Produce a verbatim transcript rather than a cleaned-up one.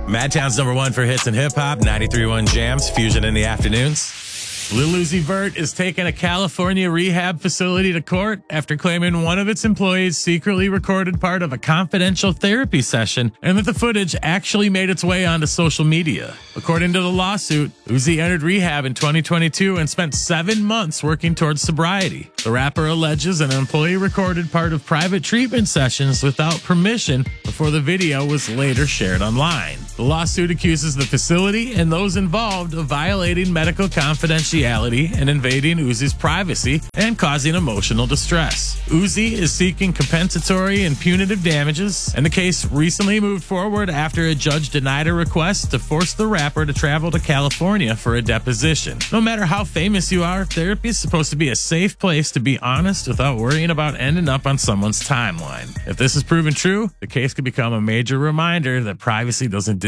Madtown's number one for hits and hip hop, ninety-three point one Jams, Fusion in the afternoons. Lil Uzi Vert is taking a California rehab facility to court after claiming one of its employees secretly recorded part of a confidential therapy session and that the footage actually made its way onto social media. According to the lawsuit, Uzi entered rehab in twenty twenty-two and spent seven months working towards sobriety. The rapper alleges an employee recorded part of private treatment sessions without permission before the video was later shared online. The lawsuit accuses the facility and those involved of violating medical confidentiality and invading Uzi's privacy and causing emotional distress. Uzi is seeking compensatory and punitive damages, and the case recently moved forward after a judge denied a request to force the rapper to travel to California for a deposition. No matter how famous you are, therapy is supposed to be a safe place to be honest without worrying about ending up on someone's timeline. If this is proven true, the case could become a major reminder that privacy doesn't